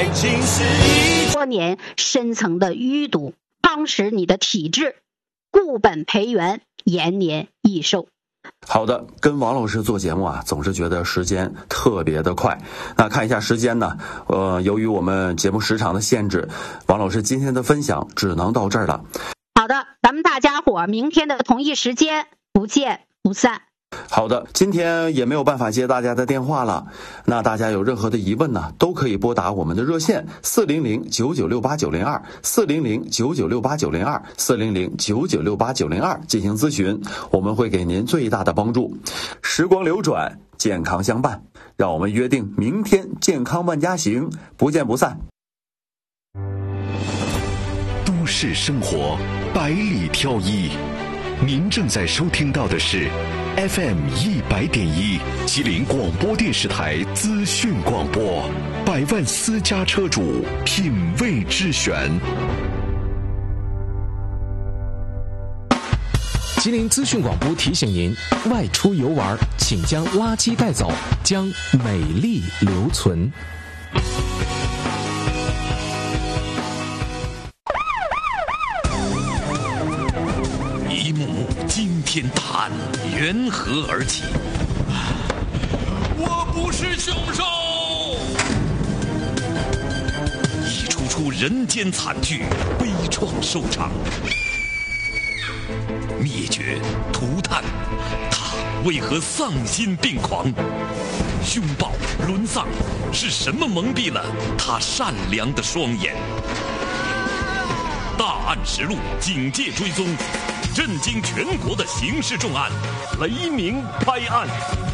爱情是一多年深层的淤堵，夯实你的体质，固本培元，延年益寿。 好的，跟王老师做节目啊，总是觉得时间特别的快。那看一下时间呢，由于我们节目时长的限制，王老师今天的分享只能到这儿了。 好的，咱们大家伙明天的同一时间不见不散。 好的，今天也没有办法接大家的电话了。那大家有任何的疑问呢，都可以拨打我们的热线400-9968-902，400-9968-902，400-9968-902进行咨询，我们会给您最大的帮助。时光流转，健康相伴，让我们约定明天健康万家行，不见不散。 都市生活百里挑一，您正在收听到的是 FM100.1 吉林广播电视台资讯广播，百万私家车主品味之选。 吉林资讯广播提醒您：外出游玩，请将垃圾带走，将美丽留存。 一幕幕惊天大案缘何而起？ 我不是凶手。 一出出人间惨剧，悲怆收场。灭绝、涂炭，他为何丧心病狂？凶暴、沦丧，是什么蒙蔽了他善良的双眼？大案实录，警戒追踪，震惊全国的刑事重案，雷鸣拍案。